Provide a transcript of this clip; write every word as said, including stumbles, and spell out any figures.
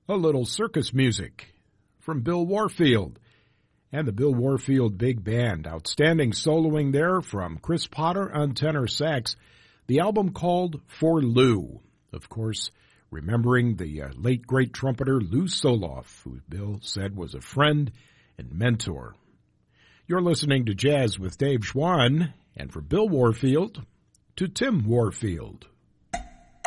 a little circus music from Bill Warfield and the Bill Warfield Big Band. Outstanding soloing there from Chris Potter on tenor sax. The album called For Lou. Of course, remembering the uh, late great trumpeter Lou Soloff, who Bill said was a friend and mentor. You're listening to Jazz with Dave Schwann, and for Bill Warfield, to Tim Warfield.